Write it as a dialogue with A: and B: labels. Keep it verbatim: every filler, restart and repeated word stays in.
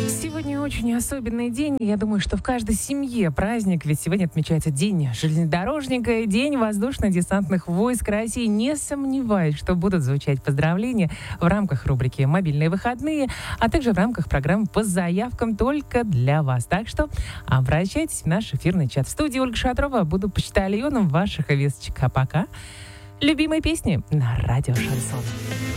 A: Сегодня очень особенный день. Я думаю, что в каждой семье праздник, ведь сегодня отмечается День железнодорожника и День воздушно-десантных войск России. Не сомневаюсь, что будут звучать поздравления в рамках рубрики «Мобильные выходные», а также в рамках программы по заявкам только для вас. Так что обращайтесь в наш эфирный чат. В студии Ольга Шатрова. Буду почтальоном ваших весточек. А пока любимые песни на радио «Шансон».